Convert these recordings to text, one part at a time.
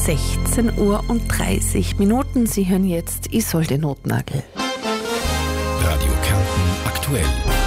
16:30 Uhr. Sie hören jetzt Isolde Notnagel. Radio Kärnten aktuell.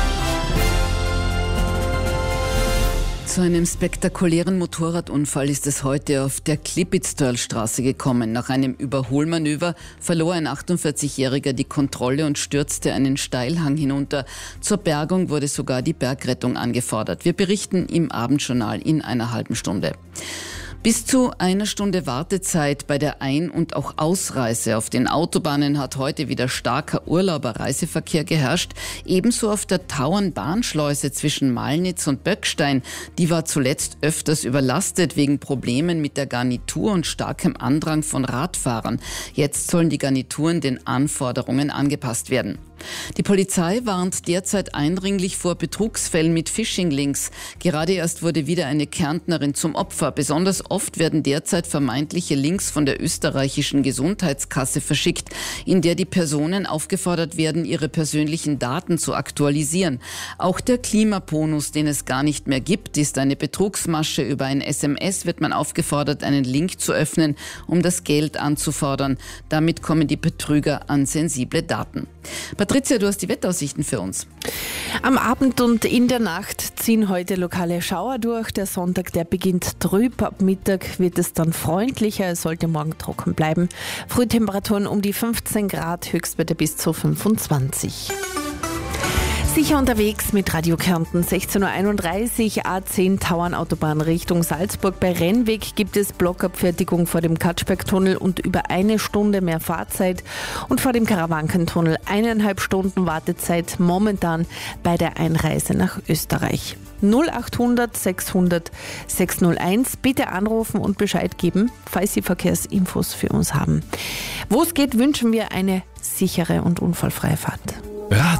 Zu einem spektakulären Motorradunfall ist es heute auf der Klipitztörlstraße gekommen. Nach einem Überholmanöver verlor ein 48-Jähriger die Kontrolle und stürzte einen Steilhang hinunter. Zur Bergung wurde sogar die Bergrettung angefordert. Wir berichten im Abendjournal in einer halben Stunde. Bis zu einer Stunde Wartezeit bei der Ein- und auch Ausreise auf den Autobahnen hat heute wieder starker Urlauberreiseverkehr geherrscht. Ebenso auf der Tauernbahnschleuse zwischen Malnitz und Böckstein. Die war zuletzt öfters überlastet wegen Problemen mit der Garnitur und starkem Andrang von Radfahrern. Jetzt sollen die Garnituren den Anforderungen angepasst werden. Die Polizei warnt derzeit eindringlich vor Betrugsfällen mit Phishing-Links. Gerade erst wurde wieder eine Kärntnerin zum Opfer. Besonders oft werden derzeit vermeintliche Links von der österreichischen Gesundheitskasse verschickt, in der die Personen aufgefordert werden, ihre persönlichen Daten zu aktualisieren. Auch der Klimabonus, den es gar nicht mehr gibt, ist eine Betrugsmasche. Über ein SMS wird man aufgefordert, einen Link zu öffnen, um das Geld anzufordern. Damit kommen die Betrüger an sensible Daten. Patricia, du hast die Wetteraussichten für uns. Am Abend und in der Nacht ziehen heute lokale Schauer durch. Der Sonntag, der beginnt trüb. Ab Mittag wird es dann freundlicher. Es sollte morgen trocken bleiben. Frühtemperaturen um die 15 Grad, Höchstwerte bis zu 25. Sicher unterwegs mit Radio Kärnten, 16:31 Uhr, A10 Tauernautobahn Richtung Salzburg. Bei Rennweg gibt es Blockabfertigung vor dem Katschbergtunnel und über eine Stunde mehr Fahrzeit. Und vor dem Karawankentunnel 1,5 Stunden Wartezeit momentan bei der Einreise nach Österreich. 0800 600 601. Bitte anrufen und Bescheid geben, falls Sie Verkehrsinfos für uns haben. Wo es geht, wünschen wir eine sichere und unfallfreie Fahrt.